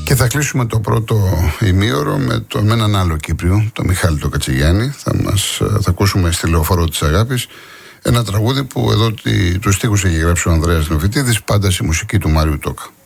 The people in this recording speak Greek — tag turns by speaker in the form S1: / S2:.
S1: Και θα κλείσουμε το πρώτο ημίωρο με έναν άλλο Κύπριο, τον Μιχάλη τον Κατσιγιάννη. Θα ακούσουμε στη Λεωφόρο της Αγάπης ένα τραγούδι που εδώ τους στίχους έχει γράψει ο Ανδρέας Νεοφυτίδης, πάντα στη μουσική του Μάριου Τόκα.